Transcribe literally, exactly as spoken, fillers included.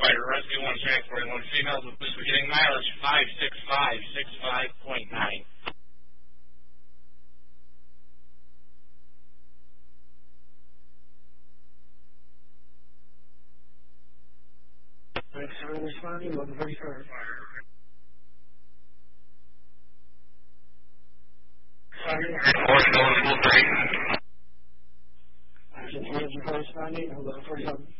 Rider, Rescue one transporting one female with we're getting mileage five six five six five point nine. Thanks for responding, eleven thirty-five. Action three, responding, eleven forty-seven.